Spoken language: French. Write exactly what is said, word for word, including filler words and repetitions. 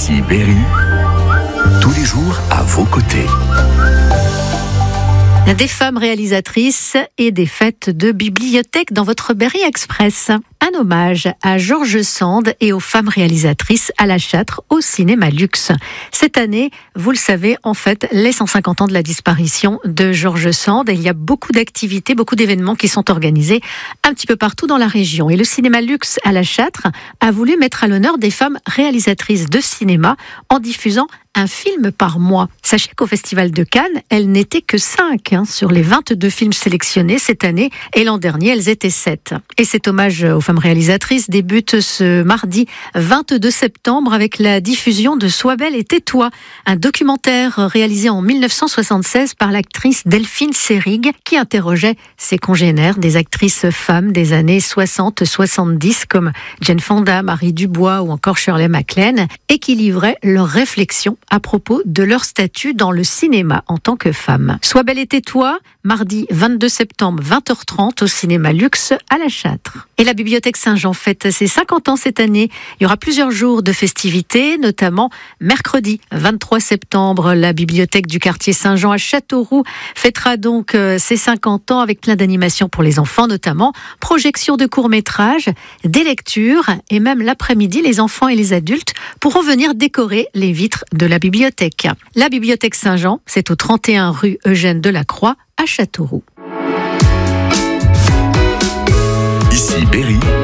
Ici Berry, tous les jours à vos côtés. Des femmes réalisatrices et des fêtes de bibliothèque dans votre Berry Express. Un hommage à George Sand et aux femmes réalisatrices à la Châtre au cinéma luxe. Cette année, vous le savez, en fait, les cent cinquante ans de la disparition de George Sand. Il y a beaucoup d'activités, beaucoup d'événements qui sont organisés un petit peu partout dans la région. Et le cinéma luxe à la Châtre a voulu mettre à l'honneur des femmes réalisatrices de cinéma en diffusant un film par mois. Sachez qu'au Festival de Cannes, elles n'étaient que cinq hein, sur les vingt-deux films sélectionnés cette année, et l'an dernier, elles étaient sept. Et cet hommage aux femmes réalisatrices débute ce mardi vingt-deux septembre avec la diffusion de Sois belle et tais-toi, un documentaire réalisé en mille neuf cent soixante-seize par l'actrice Delphine Seyrig, qui interrogeait ses congénères, des actrices femmes des années soixante soixante-dix comme Jane Fonda, Marie Dubois ou encore Shirley MacLaine, et qui livrait leurs réflexions à propos de leur statut dans le cinéma en tant que femme. Sois belle et tais-toi, mardi vingt-deux septembre, vingt heures trente au cinéma luxe à la Châtre. Et la Bibliothèque Saint-Jean fête ses cinquante ans cette année. Il y aura plusieurs jours de festivités, notamment mercredi vingt-trois septembre, la Bibliothèque du quartier Saint-Jean à Châteauroux fêtera donc ses cinquante ans avec plein d'animations pour les enfants, notamment projection de courts-métrages, des lectures, et même l'après-midi, les enfants et les adultes pourront venir décorer les vitres de la bibliothèque. La Bibliothèque Saint-Jean, c'est au trente et un rue Eugène Delacroix à Châteauroux. Ici Berry,